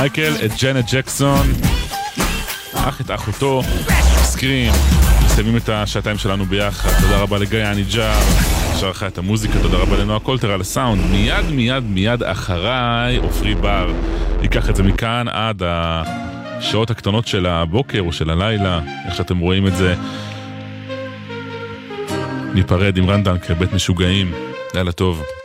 מייקל, את ג'נט ג'קסון, את אחותו, סקרים. מסיימים את השעתיים שלנו ביחד. תודה רבה לגיא אניג'ר שערכה את המוזיקה, תודה רבה לנועה קולטר על הסאונד. מיד אחריי אופרי בר ייקח את זה מכאן עד השעות הקטנות של הבוקר או של הלילה, איך שאתם רואים את זה. ניפרד עם רן דנקר, בית משוגעים. לילה טוב.